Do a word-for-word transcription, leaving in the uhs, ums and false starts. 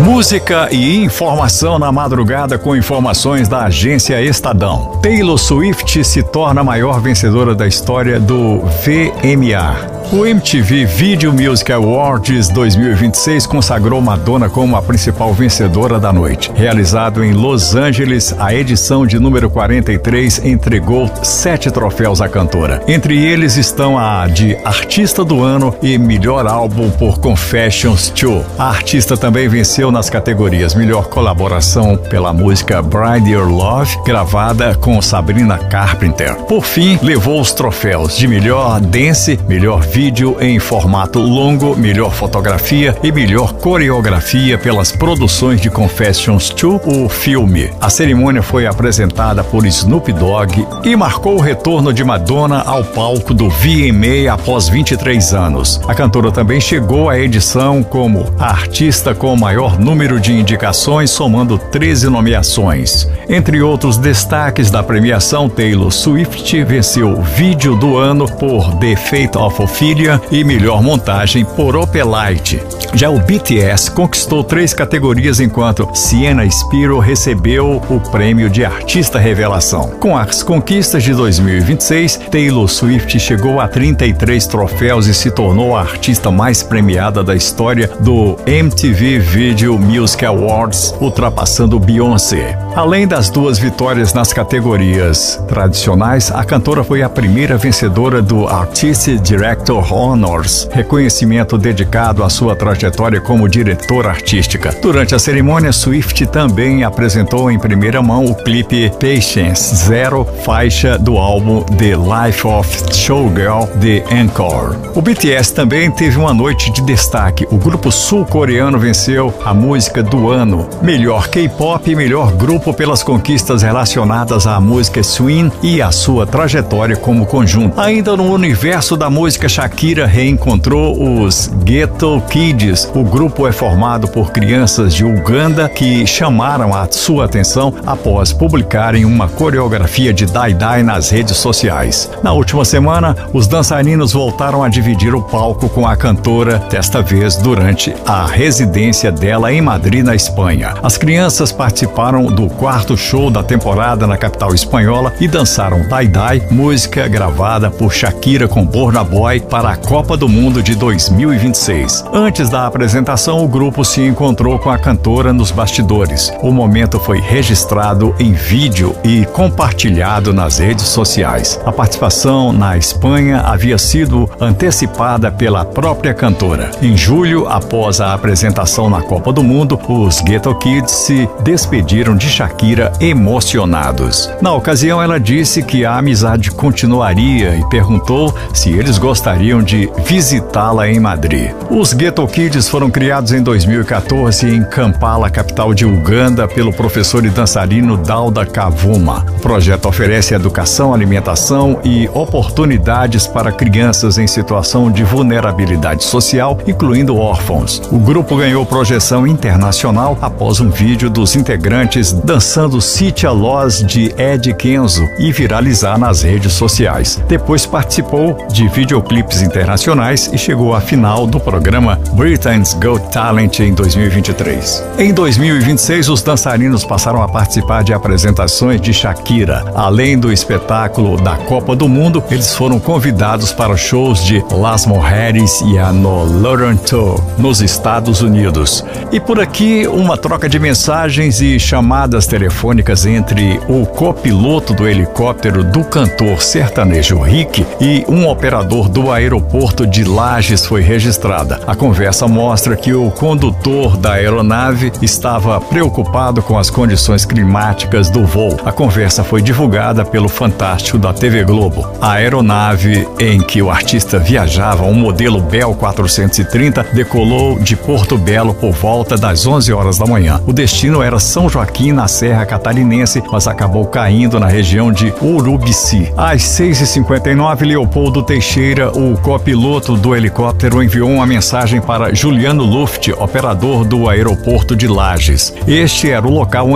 Música e informação na madrugada com informações da agência Estadão. Taylor Swift se torna a maior vencedora da história do V M A. O M T V Video Music Awards dois mil e vinte e seis consagrou Madonna como a principal vencedora da noite. Realizado em Los Angeles, a edição de número quarenta e três entregou sete troféus à cantora. Entre eles estão a de Artista do Ano e Melhor Álbum por Confessions dois. A artista também venceu nas categorias Melhor Colaboração pela música Bride Your Love, gravada com Sabrina Carpenter. Por fim, levou os troféus de Melhor Dance, Melhor Vídeo Vídeo em formato longo, melhor fotografia e melhor coreografia pelas produções de Confessions dois, o filme. A cerimônia foi apresentada por Snoop Dogg e marcou o retorno de Madonna ao palco do V M A após vinte e três anos. A cantora também chegou à edição como a artista com o maior número de indicações, somando treze nomeações. Entre outros destaques da premiação, Taylor Swift venceu Vídeo do Ano por The Fate of Ophelia e melhor montagem por Opelite. Já o B T S conquistou três categorias, enquanto Sienna Spiro recebeu o prêmio de Artista Revelação. Com as conquistas de dois mil e vinte e seis, Taylor Swift chegou a trinta e três troféus e se tornou a artista mais premiada da história do M T V Video Music Awards, ultrapassando Beyoncé. Além das duas vitórias nas categorias tradicionais, a cantora foi a primeira vencedora do Artist Director Honors, reconhecimento dedicado à sua trajetória como diretora artística. Durante a cerimônia, Swift também apresentou em primeira mão o clipe Patience Zero, faixa do álbum The Life of Showgirl, The Encore. O B T S também teve uma noite de destaque. O grupo sul-coreano venceu a música do ano, melhor K-pop e melhor grupo pelas conquistas relacionadas à música swing e à sua trajetória como conjunto. Ainda no universo da música, Shakira reencontrou os Ghetto Kids. O grupo é formado por crianças de Uganda que chamaram a sua atenção após publicarem uma coreografia de Dai-Dai nas redes sociais. Na última semana, os dançarinos voltaram a dividir o palco com a cantora, desta vez durante a residência dela em Madrid, na Espanha. As crianças participaram do quarto show da temporada na capital espanhola e dançaram Dai-Dai, música gravada por Shakira com Burna Boy para a Copa do Mundo de dois mil e vinte e seis. Antes da apresentação, o grupo se encontrou com a cantora nos bastidores. O momento foi registrado em vídeo e compartilhado nas redes sociais. A participação na Espanha havia sido antecipada pela própria cantora. Em julho, após a apresentação na Copa do Mundo, os Ghetto Kids se despediram de Shakira emocionados. Na ocasião, ela disse que a amizade continuaria e perguntou se eles gostariam de visitá-la em Madrid. Os Ghetto Kids foram criados em dois mil e quatorze em Kampala, capital de Uganda, pelo professor e dançarino Dauda Kavuma. O projeto oferece educação, alimentação e oportunidades para crianças em situação de vulnerabilidade social, incluindo órfãos. O grupo ganhou projeção internacional após um vídeo dos integrantes dançando City a Loss de Ed Kenzo e viralizar nas redes sociais. Depois participou de videoclipes internacionais e chegou à final do programa Britain's Got Talent em dois mil e vinte e três. Em dois mil e vinte e seis, os dançarinos passaram a participar de apresentações de Shakira. Além do espetáculo da Copa do Mundo, eles foram convidados para shows de Las Mujeres e a no Toronto, nos Estados Unidos. E por aqui, uma troca de mensagens e chamadas telefônicas entre o copiloto do helicóptero do cantor sertanejo Rick e um operador do aeroporto de Lajes foi registrada. A conversa mostra que o condutor da aeronave estava preocupado com as condições climáticas do voo. A conversa foi divulgada pelo Fantástico da T V Globo. A aeronave em que o artista viajava, um modelo Bell quatrocentos e trinta, decolou de Porto Belo por volta das onze horas da manhã. O destino era São Joaquim, na Serra Catarinense, mas acabou caindo na região de Urubici. Às seis e cinquenta e nove, Leopoldo Teixeira, o copiloto do helicóptero, enviou uma mensagem para Juliano Luft, operador do aeroporto de Lajes. Este era o local